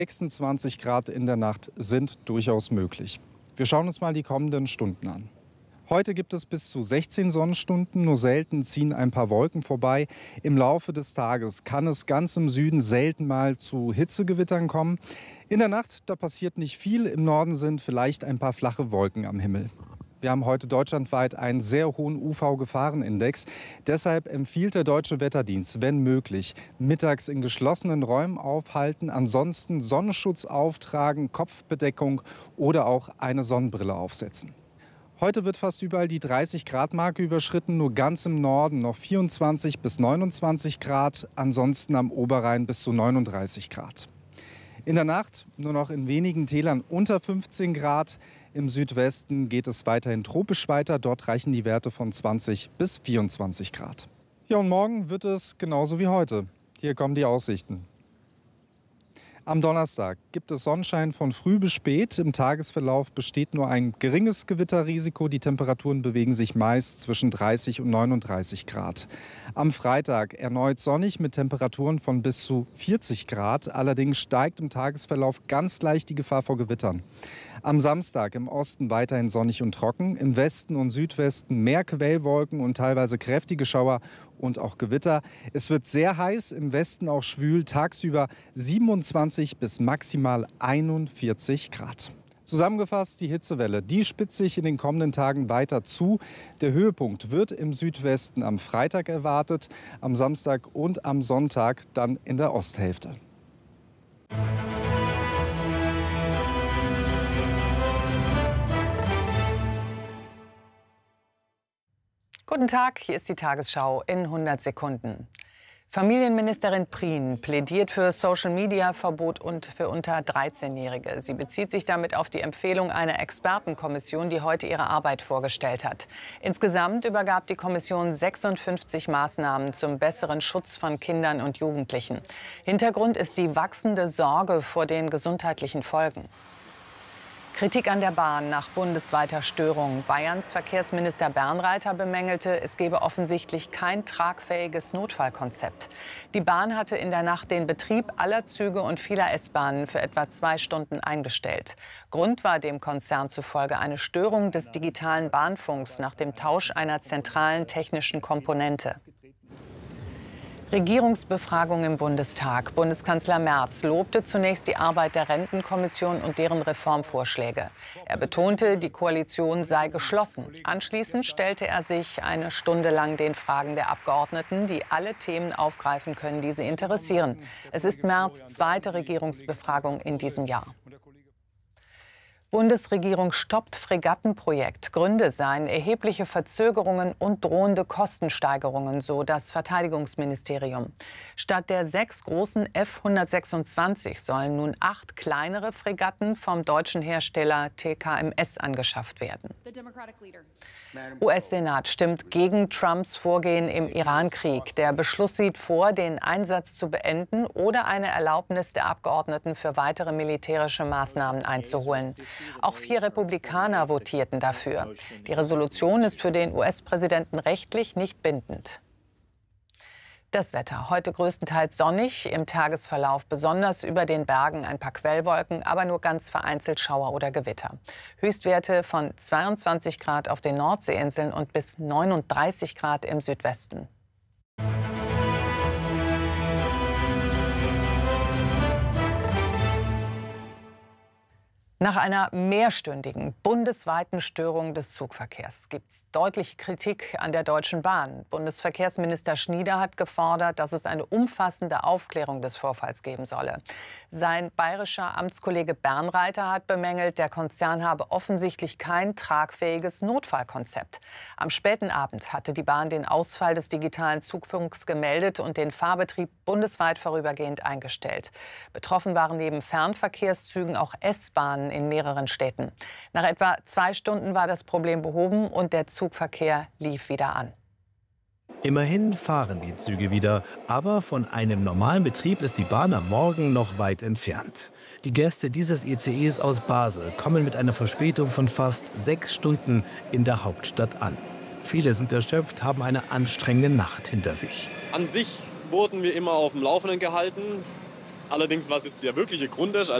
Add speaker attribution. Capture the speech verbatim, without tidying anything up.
Speaker 1: sechsundzwanzig Grad in der Nacht sind durchaus möglich. Wir schauen uns mal die kommenden Stunden an. Heute gibt es bis zu sechzehn Sonnenstunden, nur selten ziehen ein paar Wolken vorbei. Im Laufe des Tages kann es ganz im Süden selten mal zu Hitzegewittern kommen. In der Nacht, da passiert nicht viel. Im Norden sind vielleicht ein paar flache Wolken am Himmel. Wir haben heute deutschlandweit einen sehr hohen U V-Gefahrenindex. Deshalb empfiehlt der Deutsche Wetterdienst, wenn möglich, mittags in geschlossenen Räumen aufhalten, ansonsten Sonnenschutz auftragen, Kopfbedeckung oder auch eine Sonnenbrille aufsetzen. Heute wird fast überall die dreißig Grad Marke überschritten, nur ganz im Norden noch vierundzwanzig bis neunundzwanzig Grad, ansonsten am Oberrhein bis zu neununddreißig Grad. In der Nacht nur noch in wenigen Tälern unter fünfzehn Grad. Im Südwesten geht es weiterhin tropisch weiter. Dort reichen die Werte von zwanzig bis vierundzwanzig Grad. Ja, und morgen wird es genauso wie heute. Hier kommen die Aussichten. Am Donnerstag gibt es Sonnenschein von früh bis spät. Im Tagesverlauf besteht nur ein geringes Gewitterrisiko. Die Temperaturen bewegen sich meist zwischen dreißig und neununddreißig Grad. Am Freitag erneut sonnig mit Temperaturen von bis zu vierzig Grad. Allerdings steigt im Tagesverlauf ganz leicht die Gefahr vor Gewittern. Am Samstag im Osten weiterhin sonnig und trocken. Im Westen und Südwesten mehr Quellwolken und teilweise kräftige Schauer und auch Gewitter. Es wird sehr heiß, im Westen auch schwül. Tagsüber siebenundzwanzig bis maximal einundvierzig Grad. Zusammengefasst, die Hitzewelle, die spitzt sich in den kommenden Tagen weiter zu. Der Höhepunkt wird im Südwesten am Freitag erwartet, am Samstag und am Sonntag dann in der Osthälfte.
Speaker 2: Guten Tag, hier ist die Tagesschau in hundert Sekunden. Familienministerin Prien plädiert für Social-Media-Verbot und für unter dreizehnjährige. Sie bezieht sich damit auf die Empfehlung einer Expertenkommission, die heute ihre Arbeit vorgestellt hat. Insgesamt übergab die Kommission sechsundfünfzig Maßnahmen zum besseren Schutz von Kindern und Jugendlichen. Hintergrund ist die wachsende Sorge vor den gesundheitlichen Folgen. Kritik an der Bahn nach bundesweiter Störung. Bayerns Verkehrsminister Bernreiter bemängelte, es gebe offensichtlich kein tragfähiges Notfallkonzept. Die Bahn hatte in der Nacht den Betrieb aller Züge und vieler S-Bahnen für etwa zwei Stunden eingestellt. Grund war dem Konzern zufolge eine Störung des digitalen Bahnfunks nach dem Tausch einer zentralen technischen Komponente. Regierungsbefragung im Bundestag. Bundeskanzler Merz lobte zunächst die Arbeit der Rentenkommission und deren Reformvorschläge. Er betonte, die Koalition sei geschlossen. Anschließend stellte er sich eine Stunde lang den Fragen der Abgeordneten, die alle Themen aufgreifen können, die sie interessieren. Es ist Merz' zweite Regierungsbefragung in diesem Jahr. Bundesregierung stoppt Fregattenprojekt. Gründe seien erhebliche Verzögerungen und drohende Kostensteigerungen, so das Verteidigungsministerium. Statt der sechs großen F hundertsechsundzwanzig sollen nun acht kleinere Fregatten vom deutschen Hersteller T K M S angeschafft werden. U S-Senat stimmt gegen Trumps Vorgehen im Iran-Krieg. Der Beschluss sieht vor, den Einsatz zu beenden oder eine Erlaubnis der Abgeordneten für weitere militärische Maßnahmen einzuholen. Auch vier Republikaner votierten dafür. Die Resolution ist für den U S-Präsidenten rechtlich nicht bindend. Das Wetter. Heute größtenteils sonnig, im Tagesverlauf besonders über den Bergen ein paar Quellwolken, aber nur ganz vereinzelt Schauer oder Gewitter. Höchstwerte von zweiundzwanzig Grad auf den Nordseeinseln und bis neununddreißig Grad im Südwesten. Nach einer mehrstündigen bundesweiten Störung des Zugverkehrs gibt es deutliche Kritik an der Deutschen Bahn. Bundesverkehrsminister Schnieder hat gefordert, dass es eine umfassende Aufklärung des Vorfalls geben solle. Sein bayerischer Amtskollege Bernreiter hat bemängelt, der Konzern habe offensichtlich kein tragfähiges Notfallkonzept. Am späten Abend hatte die Bahn den Ausfall des digitalen Zugfunks gemeldet und den Fahrbetrieb bundesweit vorübergehend eingestellt. Betroffen waren neben Fernverkehrszügen auch S-Bahnen in mehreren Städten. Nach etwa zwei Stunden war das Problem behoben und der Zugverkehr lief wieder an.
Speaker 3: Immerhin fahren die Züge wieder, aber von einem normalen Betrieb ist die Bahn am Morgen noch weit entfernt. Die Gäste dieses I C Es aus Basel kommen mit einer Verspätung von fast sechs Stunden in der Hauptstadt an. Viele sind erschöpft, haben eine anstrengende Nacht hinter sich.
Speaker 4: An sich wurden wir immer auf dem Laufenden gehalten. Allerdings, was jetzt der wirkliche Grund ist,